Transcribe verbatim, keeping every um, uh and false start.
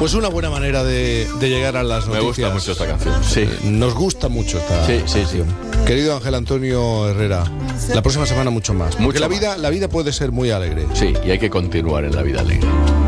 Pues una buena manera de, de llegar a las noticias. Me gusta mucho esta canción. Sí. Nos gusta mucho esta sí, sí, canción. Sí. Querido Ángel Antonio Herrera, la próxima semana mucho más. Porque mucho la más. vida, la vida puede ser muy alegre. Sí, y hay que continuar en la vida alegre.